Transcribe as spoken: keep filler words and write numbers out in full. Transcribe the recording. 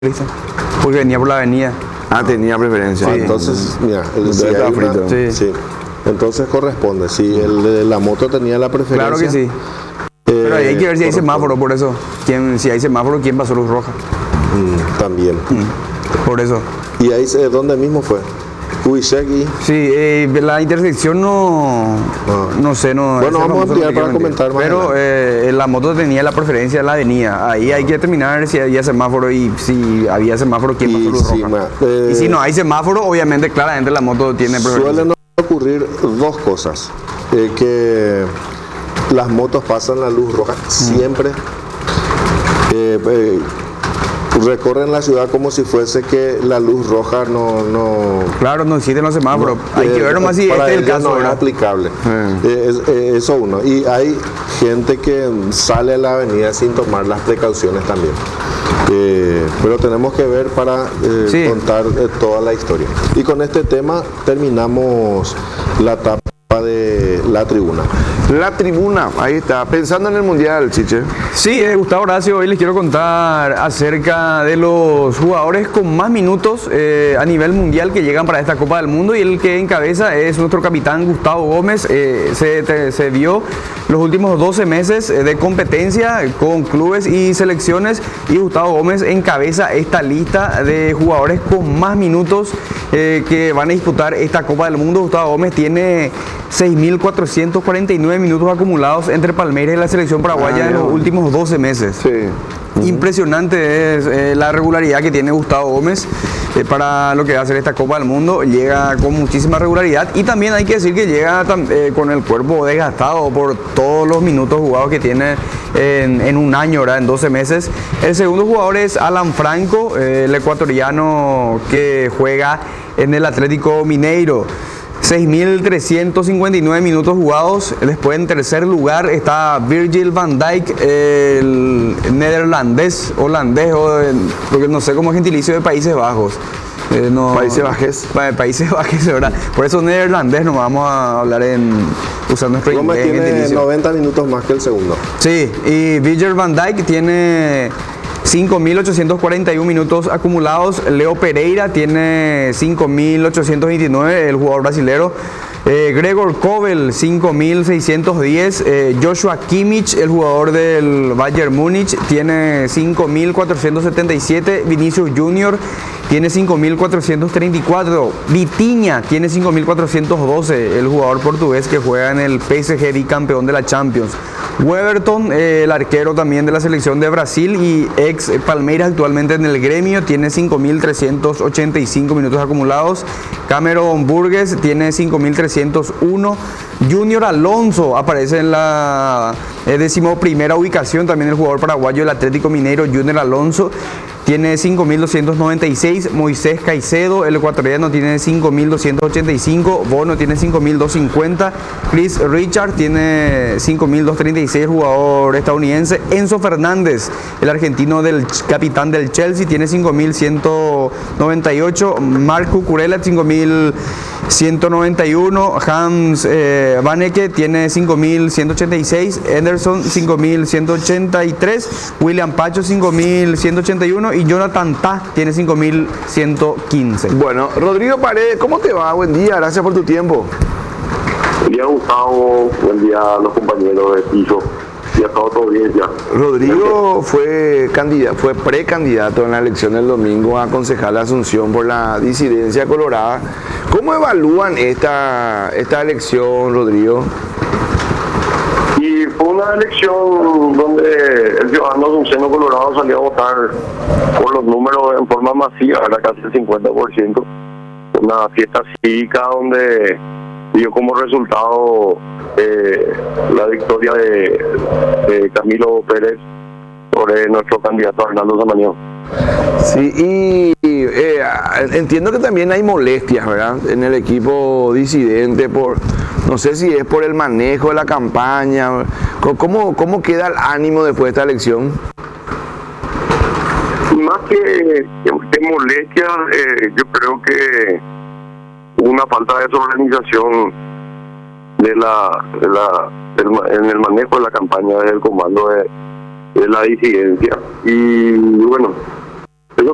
Listo. Porque venía por la avenida. Ah, tenía preferencia. Ah, Sí. entonces, mira, el, si Estaba hay una- frito. Sí. sí. Entonces corresponde. Si el de la moto tenía la preferencia. Claro que sí. eh, Pero ahí hay que ver si hay corresponde. semáforo, por eso. ¿Quién, si hay semáforo, ¿quién pasó luz roja? Mm, también. Por eso. ¿Y ahí se- dónde mismo fue? Huichegui. Sí, eh, la intersección no, Ah. no sé, no. Bueno, ese vamos a famoso ampliar no te para quiero mentir. comentar más Pero eh, la moto tenía la preferencia de la avenida. Ahí hay que determinar si había semáforo y si había semáforo, quién pasó Y luz sí, roja. ma- eh, Y si no hay semáforo, obviamente, claramente la moto tiene preferencia. Suelen ocurrir dos cosas. Eh, que las motos pasan la luz roja siempre. eh, eh, recorren la ciudad como si fuese que la luz roja no... no Claro, no existen los semáforos. hay que eh, ver nomás si para este es el ellos caso, no es ¿verdad? aplicable. Eh, es- eh, eso uno. Y hay gente que sale a la avenida sin tomar las precauciones también. Eh, pero tenemos que ver para eh, Sí. contar eh, toda la historia. Y con este tema terminamos la etapa de la tribuna. La tribuna, ahí está. Pensando en el mundial, Chiche. Sí, eh, Gustavo Horacio, hoy les quiero contar acerca de los jugadores con más minutos eh, a nivel mundial que llegan para esta Copa del Mundo, y el que encabeza es nuestro capitán Gustavo Gómez. Eh, se, te- se vio los últimos doce meses eh, de competencia con clubes y selecciones, y Gustavo Gómez encabeza esta lista de jugadores con más minutos eh, que van a disputar esta Copa del Mundo. Gustavo Gómez tiene seis mil cuatrocientos cuarenta y nueve minutos acumulados entre Palmeiras y la selección paraguaya Ah, en los ya. últimos doce meses. Sí. Impresionante es eh, la regularidad que tiene Gustavo Gómez eh, para lo que va a ser esta Copa del Mundo. Llega con muchísima regularidad, y también hay que decir que llega tam- eh, con el cuerpo desgastado por todos los minutos jugados que tiene en, en un año, ¿verdad? En doce meses. El segundo jugador es Alan Franco, eh, el ecuatoriano que juega en el Atlético Mineiro. seis mil trescientos cincuenta y nueve minutos jugados. Después, en tercer lugar, está Virgil van Dijk, el neerlandés, holandés, o en- porque no sé cómo es gentilicio de Países Bajos. Eh, no- Países Bajos. Pa- Países Bajos, ¿verdad? Por eso neerlandés nos vamos a hablar en usando nuestro Gómez inglés tiene gentilicio. noventa minutos más que el segundo. Sí, y Virgil van Dijk tiene cinco mil ochocientos cuarenta y uno minutos acumulados. Leo Pereira tiene cinco mil ochocientos veintinueve, el jugador brasilero. Eh, Gregor Kobel, cinco mil seiscientos diez. Eh, Joshua Kimmich, el jugador del Bayern Múnich, tiene cinco mil cuatrocientos setenta y siete. Vinicius Junior tiene cinco mil cuatrocientos treinta y cuatro. Vitinha tiene cinco mil cuatrocientos doce, el jugador portugués que juega en el P S G, bicampeón de la Champions. Weberton, eh, el arquero también de la selección de Brasil y ex Palmeiras, actualmente en el Gremio, tiene cinco mil trescientos ochenta y cinco minutos acumulados. Cameron Burgess tiene cinco mil trescientos uno. Junior Alonso aparece en la eh, decimoprimera ubicación, también el jugador paraguayo del Atlético Mineiro, Junior Alonso, tiene cinco mil doscientos noventa y seis. Moisés Caicedo, el ecuatoriano, tiene cinco mil doscientos ochenta y cinco. Bono tiene cinco mil doscientos cincuenta. Chris Richard tiene cinco mil doscientos treinta y seis, jugador estadounidense. Enzo Fernández, el argentino del ch- capitán del Chelsea, tiene cinco mil ciento noventa y ocho. Marc Cucurella, cinco mil ciento noventa y uno. Hans eh, Vaneke tiene cinco mil ciento ochenta y seis. Anderson, cinco mil ciento ochenta y tres. William Pacho, cinco mil ciento ochenta y uno. Y Jonathan Tah tiene cinco mil ciento quince. Bueno, Rodrigo Paredes, ¿cómo te va? Buen día, gracias por tu tiempo. Buen día, Gustavo. Buen día a los compañeros de piso y a toda tu audiencia. Rodrigo fue candidato, fue precandidato en la elección del domingo a concejal de Asunción por la disidencia colorada. ¿Cómo evalúan esta, esta elección, Rodrigo? Y fue una elección donde el ciudadano asunciano colorado salió a votar por los números en forma masiva, era casi el cincuenta por ciento. Una fiesta cívica donde dio como resultado eh, la victoria de, de Camilo Pérez sobre nuestro candidato Arnaldo Samañón. Sí, y eh, entiendo que también hay molestias, ¿verdad? En el equipo disidente por, no sé si es por el manejo de la campaña. ¿Cómo, cómo queda el ánimo después de esta elección? Más que, que, que molestia, eh, yo creo que una falta de desorganización de la, de la del, en el manejo de la campaña del comando de, de la disidencia. Y bueno,